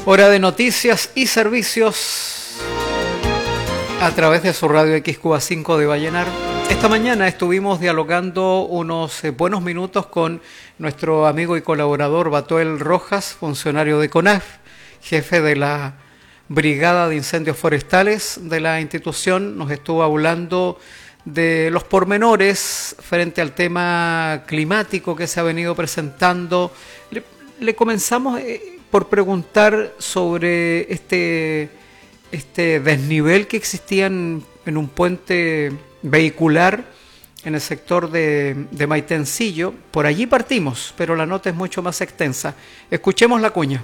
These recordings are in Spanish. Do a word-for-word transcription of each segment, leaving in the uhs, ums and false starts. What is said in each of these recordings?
Hora de noticias y servicios a través de su radio X Q A cinco de Vallenar. Esta mañana estuvimos dialogando unos eh, buenos minutos con nuestro amigo y colaborador Batuel Rojas, funcionario de CONAF, jefe de la Brigada de Incendios Forestales de la institución. Nos estuvo hablando de los pormenores frente al tema climático que se ha venido presentando. Le, le comenzamos eh, por preguntar sobre este, este desnivel que existía en, en un puente vehicular en el sector de, de Maitencillo. Por allí partimos, pero la nota es mucho más extensa. Escuchemos la cuña.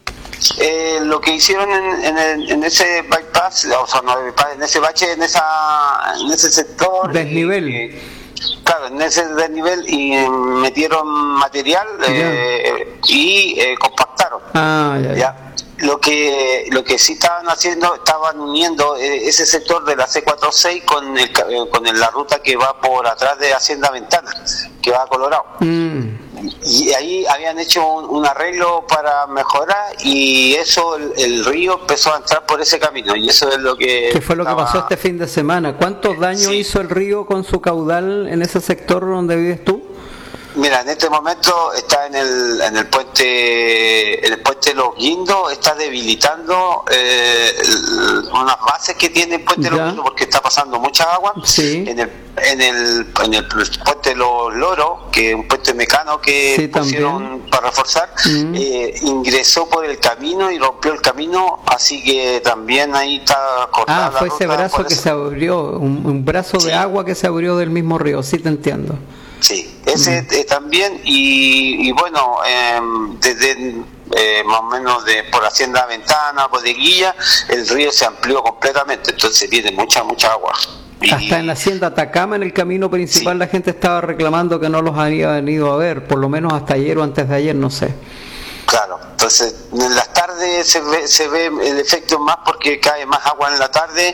Eh, lo que hicieron en, en, el, en ese bypass, o sea, no bypass, en ese bache, en esa, en ese sector, desnivel. Y, claro, en ese desnivel y eh, metieron material eh, y eh, compactaron. Ah, ya, ya. ¿Ya? Lo que lo que sí estaban haciendo, estaban uniendo eh, ese sector de la C cuarenta y seis con el, eh, con el, la ruta que va por atrás de Hacienda Ventana, que va a Colorado. Mm. Y ahí habían hecho un, un arreglo para mejorar y eso, el, el río empezó a entrar por ese camino y eso es lo que... ¿Qué fue lo estaba... que pasó este fin de semana? ¿Cuántos daños sí. hizo el río con su caudal en ese sector donde vives tú? Mira, en este momento está en el en el puente en el puente Los Guindos, está debilitando eh, el, unas bases que tiene el puente Los Guindos porque está pasando mucha agua. Sí. En el en el en el puente Los Loros, que es un puente mecano que sí, pusieron también. para reforzar, mm. eh, ingresó por el camino y rompió el camino, así que también ahí está cortada. Ah, fue la ese ruta brazo que eso. se abrió, un, un brazo sí. de agua que se abrió del mismo río, sí te entiendo. Sí, ese mm. eh, también y, y bueno, eh, desde eh, más o menos de por Hacienda Ventana, Bodeguilla, el río se amplió completamente, entonces viene mucha, mucha agua. Y, hasta en la Hacienda Atacama, en el camino principal, sí. la gente estaba reclamando que no los había venido a ver, por lo menos hasta ayer o antes de ayer, no sé. Claro, entonces en las tardes se ve, se ve el efecto más porque cae más agua en la tarde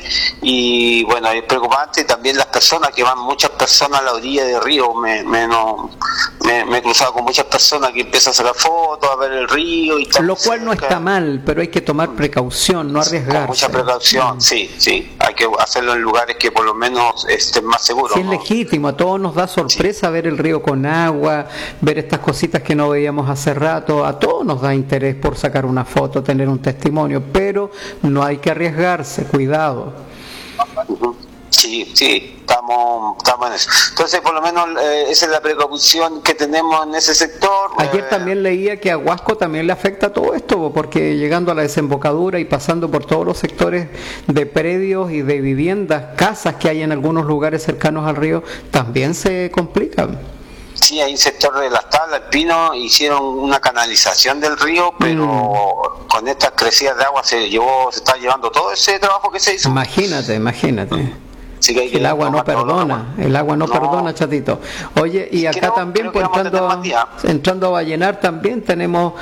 y bueno, es preocupante. También las personas que van, muchas personas a la orilla del río, me, me, no, me, me he cruzado con muchas personas que empiezan a sacar fotos, a ver el río y tal. Lo cual cerca. No está mal, pero hay que tomar precaución, no arriesgarse. Con mucha precaución, mm. sí, sí, hay que hacerlo en lugares que por lo menos estén más seguros. Sí, es ¿no? legítimo, a todos nos da sorpresa sí. ver el río con agua, ver estas cositas que no veíamos hace rato, a todos nos da interés por sacar una foto, tener un testimonio, pero no hay que arriesgarse, cuidado. Sí, sí, estamos, estamos en eso. Entonces, por lo menos, eh, esa es la precaución que tenemos en ese sector. Ayer eh, también leía que a Huasco también le afecta todo esto, porque llegando a la desembocadura y pasando por todos los sectores de predios y de viviendas, casas que hay en algunos lugares cercanos al río, también se complican. Sí, hay un sector de las tablas, el pino, hicieron una canalización del río, pero mm. con estas crecidas de agua se llevó, se está llevando todo ese trabajo que se hizo. Imagínate, imagínate. Sí, que hay que el agua no perdona, el agua no, no perdona, chatito. Oye, y acá creo, también, creo pues, entrando, entrando a Vallenar también tenemos